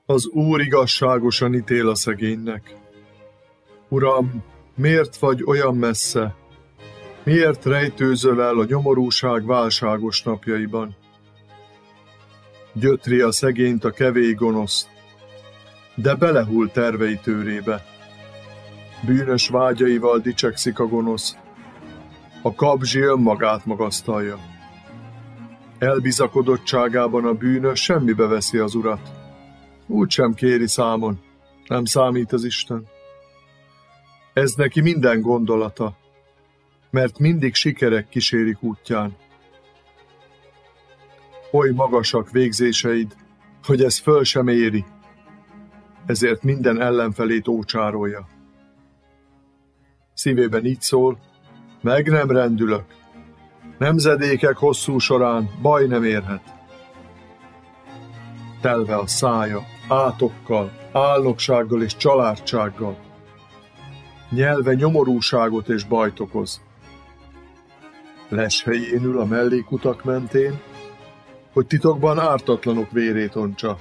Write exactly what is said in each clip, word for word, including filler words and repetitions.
Az Úr igazságosan ítél a szegénynek. Uram, miért vagy olyan messze? Miért rejtőzöl el a nyomorúság válságos napjaiban? Gyötri a szegényt a kevély gonosz, de belehull tervei tőrébe. Bűnös vágyaival dicsekszik a gonosz, a kabzsi önmagát magasztalja. Elbizakodottságában a bűnös semmibe veszi az Urat. Úgy sem kéri számon, nem számít az Isten. Ez neki minden gondolata, mert mindig sikerek kísérik útján. Oly magasak végzéseid, hogy ez föl sem éri, ezért minden ellenfelét ócsárolja. Szívében így szól, meg nem rendülök, nemzedékek hosszú során baj nem érhet. Telve a szája, átokkal, álnoksággal és családsággal. Nyelve nyomorúságot és bajt okoz. Leshelyén ül a mellékutak mentén, hogy titokban ártatlanok vérét ontsa.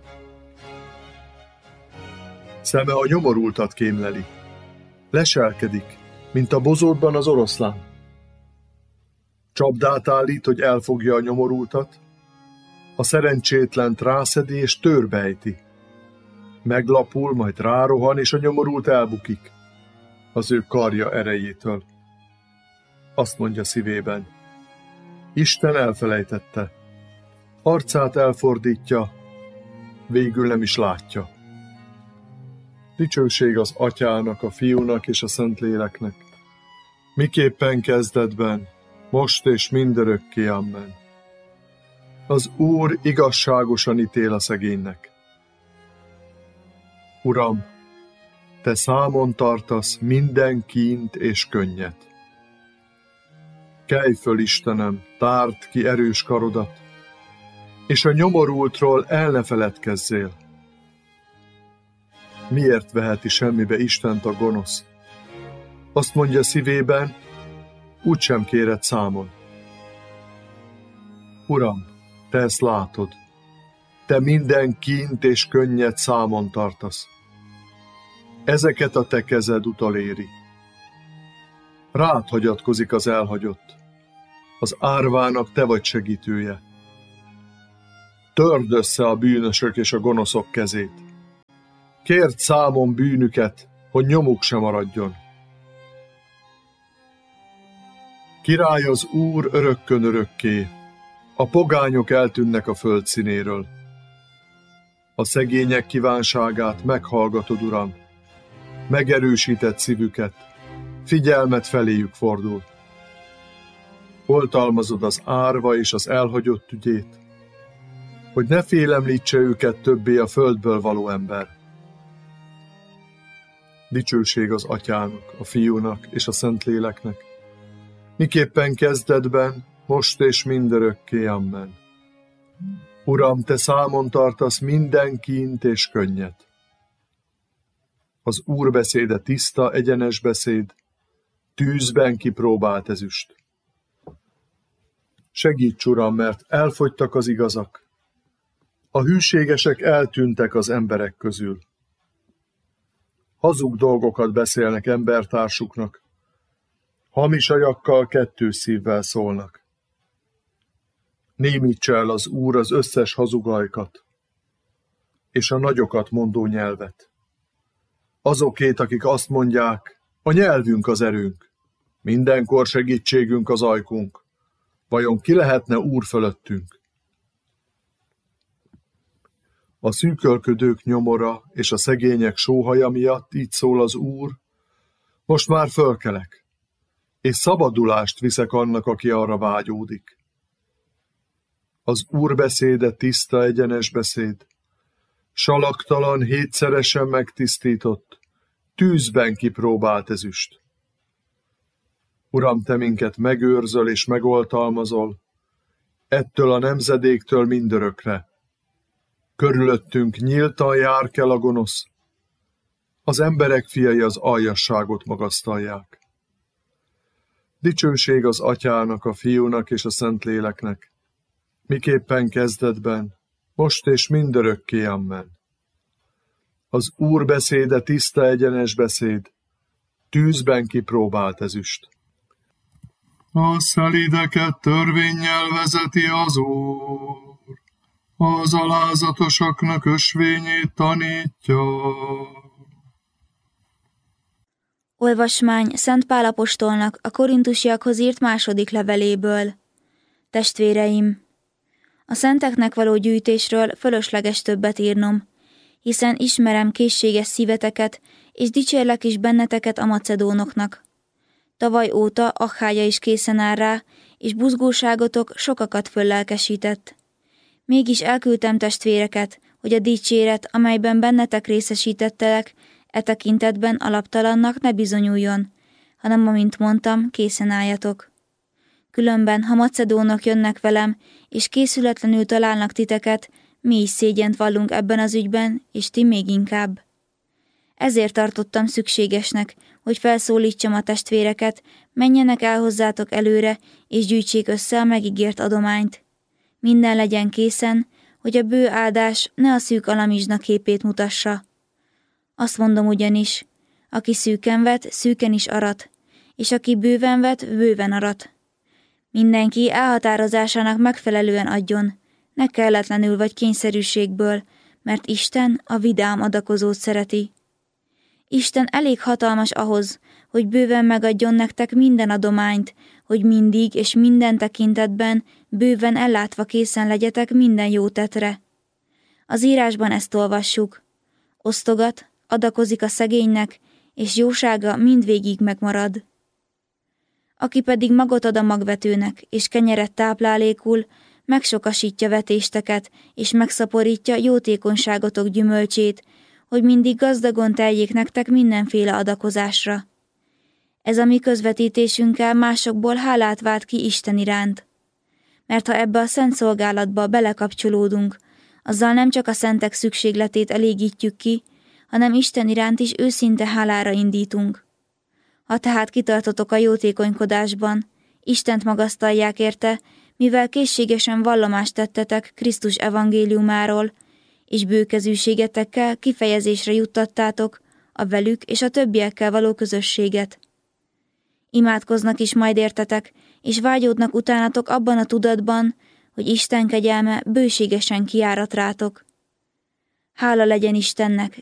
Szeme a nyomorultat kémleli. Leselkedik, mint a bozótban az oroszlán. Csapdát állít, hogy elfogja a nyomorultat, a szerencsétlent rászedi és törbejti. Meglapul, majd rárohan, és a nyomorult elbukik az ő karja erejétől. Azt mondja szívében, Isten elfelejtette, arcát elfordítja, végül nem is látja. Dicsőség az Atyának, a Fiúnak és a Szentléleknek, miképpen kezdetben, most és mindörökké, amen. Az Úr igazságosan ítél a szegénynek. Uram, te számon tartasz minden kínt és könnyet. Kelj föl, Istenem, tárd ki erős karodat, és a nyomorultról el ne feledkezzél. Miért veheti semmibe Istent a gonosz? Azt mondja szívében, úgysem kéred számon. Uram, te ezt látod, te minden kínt és könnyet számon tartasz. Ezeket a te kezed utaléri. Rád hagyatkozik az elhagyott, az árvának te vagy segítője. Törd össze a bűnösök és a gonoszok kezét. Kérd számon bűnüket, hogy nyomuk se maradjon. Király az Úr örökkön örökké, a pogányok eltűnnek a föld színéről. A szegények kívánságát meghallgatod, Uram, megerősített szívüket, figyelmet feléjük fordul. Oltalmazod az árva és az elhagyott ügyét, hogy ne félemlítse őket többé a földből való ember. Dicsőség az Atyának, a Fiúnak és a Szentléleknek, miképpen kezdetben, most és mindörökké, amen. Uram, te számon tartasz minden kínt és könnyet. Az Úr beszéde tiszta, egyenes beszéd, tűzben kipróbált ezüst. Segíts, Uram, mert elfogytak az igazak. A hűségesek eltűntek az emberek közül. Hazug dolgokat beszélnek embertársuknak, hamis ajakkal kettős szívvel szólnak. Némítsa el az Úr az összes hazugajkat, és a nagyokat mondó nyelvet. Azokét, akik azt mondják, a nyelvünk az erőnk, mindenkor segítségünk az ajkunk, vajon ki lehetne Úr fölöttünk? A szűkölködők nyomora és a szegények sóhaja miatt így szól az Úr, most már fölkelek, és szabadulást viszek annak, aki arra vágyódik. Az Úr beszéde tiszta, egyenes beszéd, salaktalan, hétszeresen megtisztított, tűzben kipróbált ezüst. Uram, te minket megőrzöl és megoltalmazol, ettől a nemzedéktől mindörökre. Körülöttünk nyíltan jár kell a gonosz, az emberek fiai az aljasságot magasztalják. Dicsőség az Atyának, a Fiúnak és a Szentléleknek, miképpen kezdetben, most és mindörökké, amen. Az Úr beszéde tiszta, egyenes beszéd, tűzben kipróbált ezüst. A szelídeket törvénnyel vezeti az Úr, az alázatosaknak ösvényét tanítja. Olvasmány Szent Pál apostolnak a korintusiakhoz írt második leveléből. Testvéreim! A szenteknek való gyűjtésről fölösleges többet írnom, hiszen ismerem készséges szíveteket, és dicsérlek is benneteket a macedónoknak. Tavaly óta Achája is készen áll rá, és buzgóságotok sokakat föllelkesített. Mégis elküldtem testvéreket, hogy a dicséret, amelyben bennetek részesítettelek, e tekintetben alaptalannak ne bizonyuljon, hanem amint mondtam, készen álljatok. Különben, ha macedónok jönnek velem, és készületlenül találnak titeket, mi is szégyent vallunk ebben az ügyben, és ti még inkább. Ezért tartottam szükségesnek, hogy felszólítsam a testvéreket, menjenek el hozzátok előre, és gyűjtsék össze a megígért adományt. Minden legyen készen, hogy a bő áldás ne a szűk alamizsna képét mutassa. Azt mondom ugyanis, aki szűken vet, szűken is arat, és aki bőven vet, bőven arat. Mindenki elhatározásának megfelelően adjon, ne kelletlenül vagy kényszerűségből, mert Isten a vidám adakozót szereti. Isten elég hatalmas ahhoz, hogy bőven megadjon nektek minden adományt, hogy mindig és minden tekintetben bőven ellátva készen legyetek minden jó tetre. Az írásban ezt olvassuk. Osztogat, adakozik a szegénynek, és jósága mindvégig megmarad. Aki pedig magot ad a magvetőnek, és kenyeret táplálékul, megsokasítja vetésteket, és megszaporítja jótékonyságotok gyümölcsét, hogy mindig gazdagon teljék nektek mindenféle adakozásra. Ez a mi közvetítésünkkel másokból hálát vált ki Isten iránt. Mert ha ebbe a szent szolgálatba belekapcsolódunk, azzal nem csak a szentek szükségletét elégítjük ki, hanem Isten iránt is őszinte hálára indítunk. Ha tehát kitartotok a jótékonykodásban, Istent magasztalják érte, mivel készségesen vallomást tettetek Krisztus evangéliumáról, és bőkezűségetekkel kifejezésre juttattátok a velük és a többiekkel való közösséget. Imádkoznak is majd értetek, és vágyódnak utánatok abban a tudatban, hogy Isten kegyelme bőségesen kiárat rátok. Hála legyen Istennek,